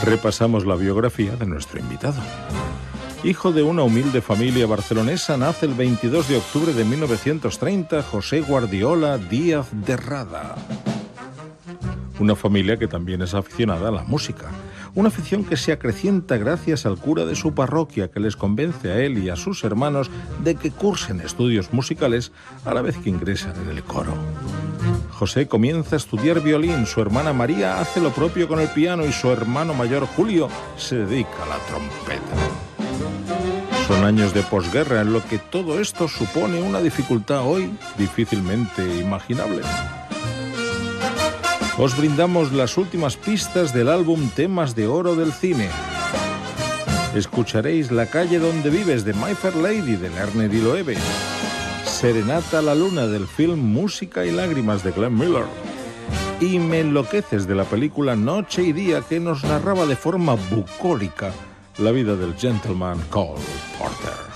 Repasamos la biografía de nuestro invitado. Hijo de una humilde familia barcelonesa, nace el 22 de octubre de 1930 José Guardiola Díaz de Rada. Una familia que también es aficionada a la música. Una afición que se acrecienta gracias al cura de su parroquia, que les convence a él y a sus hermanos de que cursen estudios musicales a la vez que ingresan en el coro. José comienza a estudiar violín, su hermana María hace lo propio con el piano y su hermano mayor Julio se dedica a la trompeta. Son años de posguerra en lo que todo esto supone una dificultad hoy difícilmente imaginable. Os brindamos las últimas pistas del álbum Temas de Oro del Cine. Escucharéis La calle donde vives de My Fair Lady de Lerner y Loewe, Serenata a la luna del film Música y lágrimas de Glenn Miller y Me enloqueces de la película Noche y día, que nos narraba de forma bucólica la vida del gentleman Cole Porter.